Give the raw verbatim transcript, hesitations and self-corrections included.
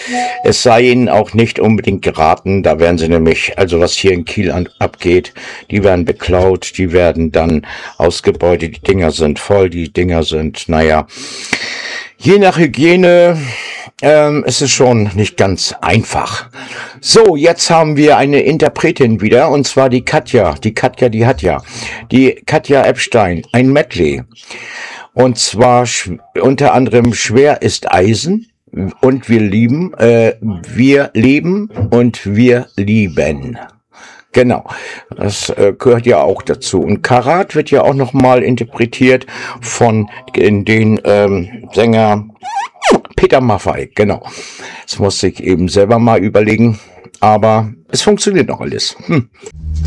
Es sei ihnen auch nicht unbedingt geraten, da werden sie nämlich, also was hier in Kiel an, abgeht, die werden beklaut, die werden dann ausgebeutet, die Dinger sind voll, die Dinger sind, naja, je nach Hygiene, ähm, es ist schon nicht ganz einfach. So, jetzt haben wir eine Interpretin wieder, und zwar die Katja. Die Katja, die hat ja. Die Katja Epstein, ein Medley. Und zwar sch- unter anderem Schwer ist Eisen und wir lieben, äh, wir leben und wir lieben. Genau, das äh, gehört ja auch dazu. Und Karat wird ja auch nochmal interpretiert von in den ähm, Sänger Peter Maffay, genau. Das musste ich eben selber mal überlegen, aber es funktioniert noch alles. Hm.